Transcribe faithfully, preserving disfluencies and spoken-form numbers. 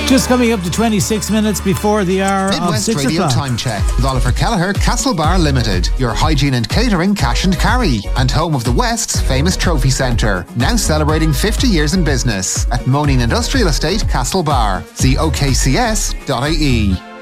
Just coming up to twenty-six minutes before the hour of Midwest six Radio o'clock. Time Check with Oliver Kelleher, Castlebar Limited, your hygiene and catering cash and carry, and home of the West's famous trophy centre. Now celebrating fifty years in business at Moaning Industrial Estate, Castlebar. See O K C S dot I E.